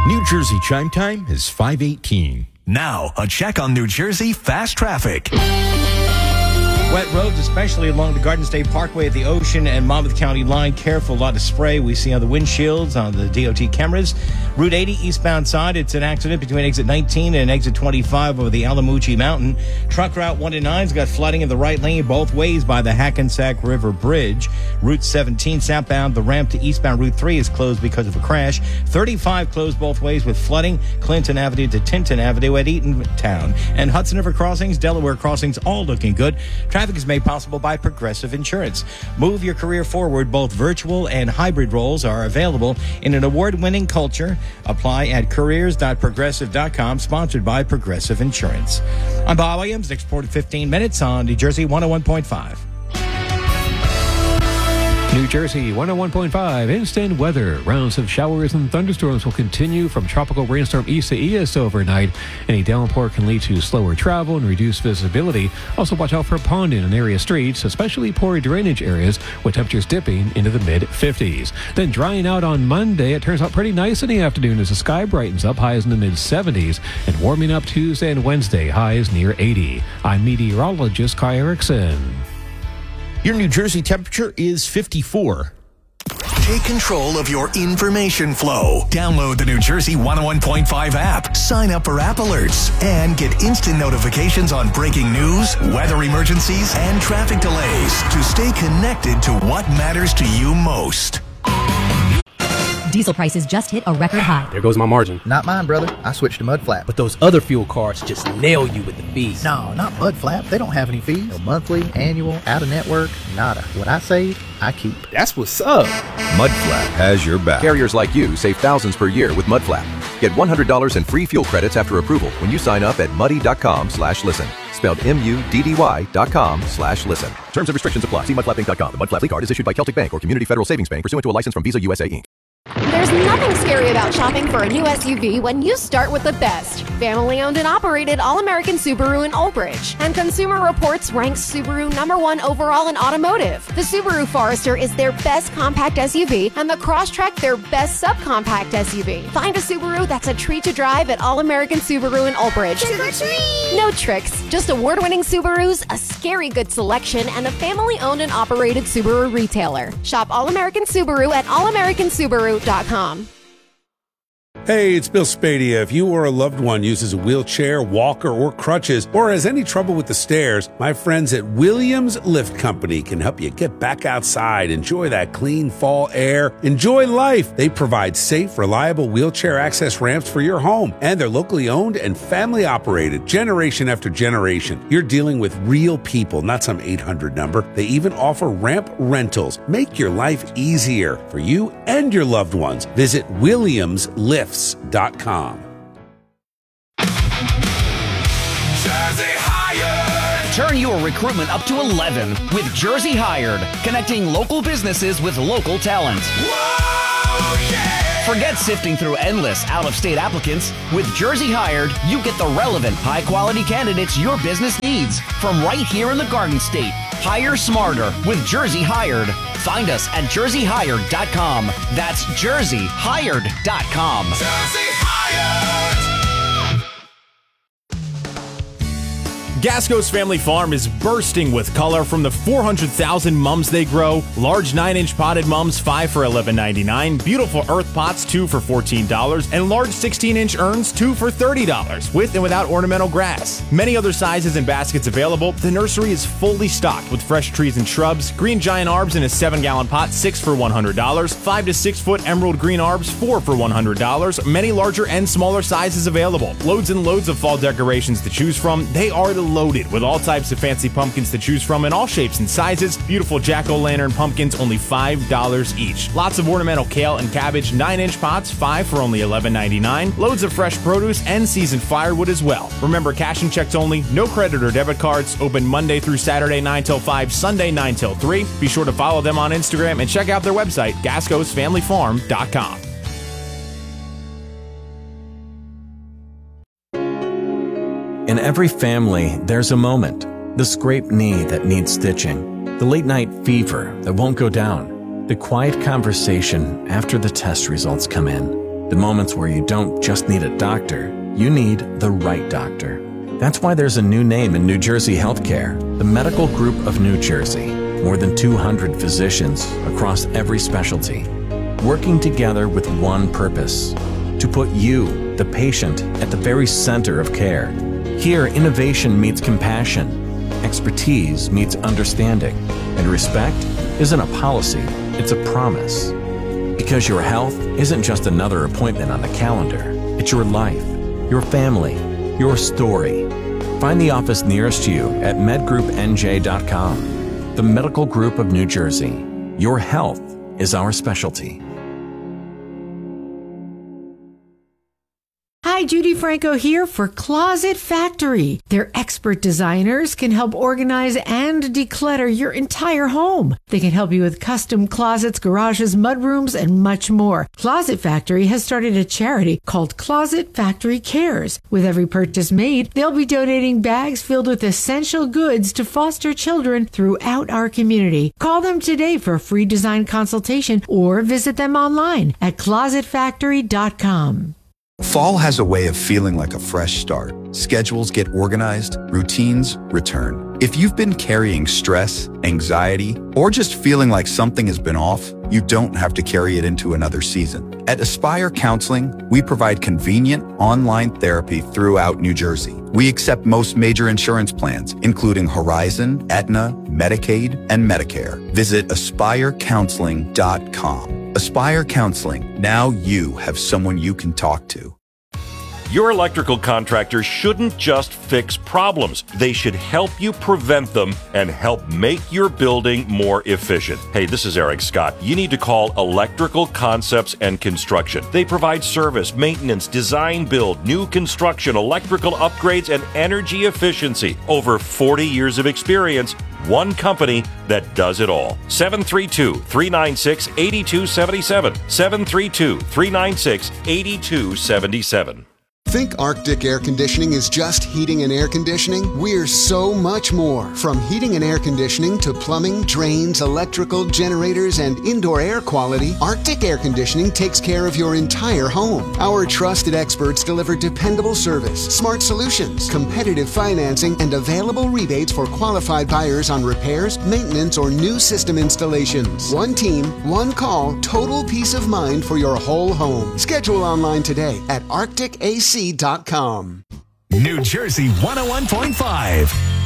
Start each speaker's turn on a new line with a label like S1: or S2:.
S1: New Jersey chime time is 5:18.
S2: Now, a check on New Jersey fast traffic.
S3: Wet roads, especially along the Garden State Parkway at the Ocean and Monmouth County line. Careful, a lot of spray we see on the windshields, on the DOT cameras. Route 80 eastbound side, it's an accident between exit 19 and exit 25 over the Alamucci Mountain. Truck Route 109's got flooding in the right lane both ways by the Hackensack River Bridge. Route 17 southbound, the ramp to eastbound Route 3 is closed because of a crash. 35 closed both ways with flooding. Clinton Avenue to Tinton Avenue at Eatontown. And Hudson River crossings, Delaware crossings, all looking good. Traffic is made possible by Progressive Insurance. Move your career forward. Both virtual and hybrid roles are available in an award-winning culture. Apply at careers.progressive.com, sponsored by Progressive Insurance. I'm Bob Williams. Next report in 15 minutes on New Jersey 101.5.
S4: New Jersey 101.5 instant weather. Rounds of showers and thunderstorms will continue from tropical rainstorm Isaias overnight. Any downpour can lead to slower travel and reduced visibility. Also watch out for ponding in area streets, especially poor drainage areas with temperatures dipping into the mid-50s. Then drying out on Monday, it turns out pretty nice in the afternoon as the sky brightens up, highs in the mid-70s, and warming up Tuesday and Wednesday, highs near 80. I'm meteorologist Kai Erickson.
S1: Your New Jersey temperature is 54.
S2: Take control of your information flow. Download the New Jersey 101.5 app. Sign up for app alerts and get instant notifications on breaking news, weather emergencies, and traffic delays to stay connected to what matters to you most.
S5: Diesel prices just hit a record high.
S6: There goes my margin.
S7: Not mine, brother. I switched to Mudflap.
S6: But those other fuel cards just nail you with the fees.
S7: No, not Mudflap. They don't have any fees. No monthly, annual, out-of-network, nada. What I save, I keep.
S6: That's what's up.
S8: Mudflap has your back. Carriers like you save thousands per year with Mudflap. Get $100 in free fuel credits after approval when you sign up at muddy.com/listen. Spelled MUDDY.com/listen. Terms and restrictions apply. See mudflappinc.com. The Mudflap card is issued by Celtic Bank or Community Federal Savings Bank pursuant to a license from Visa USA Inc.
S9: There's nothing scary about shopping for a new SUV when you start with the best. Family owned and operated All-American Subaru in Old Bridge. And Consumer Reports ranks Subaru #1 overall in automotive. The Subaru Forester is their best compact SUV and the Crosstrek their best subcompact SUV. Find a Subaru that's a treat to drive at All-American Subaru in Old Bridge.
S10: Trick or treat!
S9: No tricks, just award-winning Subarus, a scary good selection, and a family-owned and operated Subaru retailer. Shop All-American Subaru at allamericansubaru.com.
S11: Hey, it's Bill Spadia. If you or a loved one uses a wheelchair, walker, or crutches, or has any trouble with the stairs, my friends at Williams Lift Company can help you get back outside, enjoy that clean fall air, enjoy life. They provide safe, reliable wheelchair access ramps for your home, and they're locally owned and family operated, generation after generation. You're dealing with real people, not some 800 number. They even offer ramp rentals. Make your life easier for you and your loved ones. Visit WilliamsLifts.com.
S12: Jersey Hired. Turn your recruitment up to 11 with Jersey Hired, connecting local businesses with local talent. Whoa, yeah. Forget sifting through endless out-of-state applicants. With Jersey Hired, you get the relevant, high-quality candidates your business needs from right here in the Garden State. Hire smarter with Jersey Hired. Find us at jerseyhired.com. That's jerseyhired.com. Jersey Hired.
S13: Gasco's Family Farm is bursting with color from the 400,000 mums they grow. Large 9-inch potted mums, 5 for $11.99. Beautiful earth pots, 2 for $14. And large 16-inch urns, 2 for $30. With and without ornamental grass. Many other sizes and baskets available. The nursery is fully stocked with fresh trees and shrubs. Green giant arbs in a 7-gallon pot, 6 for $100. 5 to 6 foot emerald green arbs, 4 for $100. Many larger and smaller sizes available. Loads and loads of fall decorations to choose from. They are loaded with all types of fancy pumpkins to choose from in all shapes and sizes. Beautiful jack-o'-lantern pumpkins, only $5 each. Lots of ornamental kale and cabbage, 9-inch pots, 5 for only $11.99. Loads of fresh produce and seasoned firewood as well. Remember, cash and checks only, no credit or debit cards. Open Monday through Saturday 9 till 5, Sunday 9 till 3. Be sure to follow them on Instagram and check out their website, gascosfamilyfarm.com.
S14: In every family, there's a moment. The scraped knee that needs stitching. The late-night fever that won't go down. The quiet conversation after the test results come in. The moments where you don't just need a doctor, you need the right doctor. That's why there's a new name in New Jersey healthcare, the Medical Group of New Jersey. More than 200 physicians across every specialty, working together with one purpose, to put you, the patient, at the very center of care. Here, innovation meets compassion, expertise meets understanding, and respect isn't a policy, it's a promise. Because your health isn't just another appointment on the calendar, it's your life, your family, your story. Find the office nearest you at medgroupnj.com. The Medical Group of New Jersey. Your health is our specialty.
S10: Hi, Judy Franco here for Closet Factory. Their expert designers can help organize and declutter your entire home. They can help you with custom closets, garages, mudrooms, and much more. Closet Factory has started a charity called Closet Factory Cares. With every purchase made, they'll be donating bags filled with essential goods to foster children throughout our community. Call them today for a free design consultation or visit them online at closetfactory.com.
S15: Fall has a way of feeling like a fresh start. Schedules get organized, routines return. If you've been carrying stress, anxiety, or just feeling like something has been off, you don't have to carry it into another season. At Aspire Counseling, we provide convenient online therapy throughout New Jersey. We accept most major insurance plans, including Horizon, Aetna, Medicaid, and Medicare. Visit aspirecounseling.com. Aspire Counseling. Now you have someone you can talk to.
S16: Your electrical contractor shouldn't just fix problems. They should help you prevent them and help make your building more efficient. Hey, this is Eric Scott. You need to call Electrical Concepts and Construction. They provide service, maintenance, design, build, new construction, electrical upgrades, and energy efficiency. Over 40 years of experience. One company that does it all. 732-396-8277. 732-396-8277.
S17: Think Arctic Air Conditioning is just heating and air conditioning? We're so much more. From heating and air conditioning to plumbing, drains, electrical, generators, and indoor air quality, Arctic Air Conditioning takes care of your entire home. Our trusted experts deliver dependable service, smart solutions, competitive financing, and available rebates for qualified buyers on repairs, maintenance, or new system installations. One team, one call, total peace of mind for your whole home. Schedule online today at arcticac.com.
S2: New Jersey 101.5.